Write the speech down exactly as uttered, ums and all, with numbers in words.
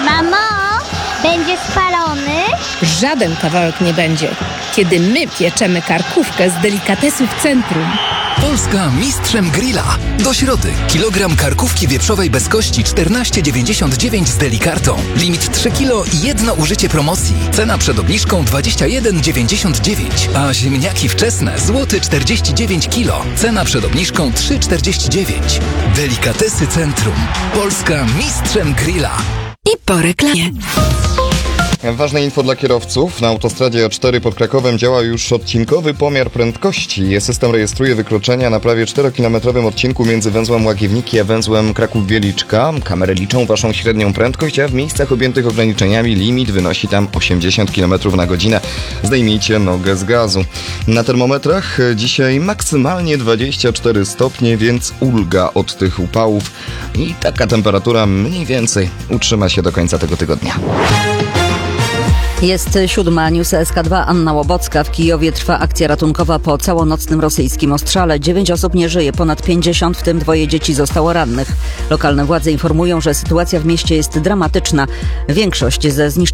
Mamo, będzie spalony? Żaden kawałek nie będzie, kiedy my pieczemy karkówkę z delikatesów Centrum. Polska mistrzem grilla. Do środy. Kilogram karkówki wieprzowej bez kości czternaście dziewięćdziesiąt dziewięć z delikartą. Limit trzy kilo i jedno użycie promocji. Cena przed obniżką dwadzieścia jeden dziewięćdziesiąt dziewięć. A ziemniaki wczesne złoty czterdzieści dziewięć kilo. Cena przed obniżką trzy czterdzieści dziewięć. Delikatesy Centrum. Polska mistrzem grilla. I po reklamie. Ważne info dla kierowców. Na autostradzie A cztery pod Krakowem działa już odcinkowy pomiar prędkości. System rejestruje wykroczenia na prawie czterokilometrowym odcinku między węzłem Łagiewnik a węzłem Kraków-Wieliczka. Kamery liczą waszą średnią prędkość, a w miejscach objętych ograniczeniami limit wynosi tam osiemdziesiąt kilometrów na godzinę. Zdejmijcie nogę z gazu. Na termometrach dzisiaj maksymalnie dwadzieścia cztery stopnie, więc ulga od tych upałów. I taka temperatura mniej więcej utrzyma się do końca tego tygodnia. Jest siódma, News S K dwa, Anna Łobocka. W Kijowie trwa akcja ratunkowa po całonocnym rosyjskim ostrzale. Dziewięć osób nie żyje, ponad pięćdziesiąt, w tym dwoje dzieci zostało rannych. Lokalne władze informują, że sytuacja w mieście jest dramatyczna. Większość ze zniszczonych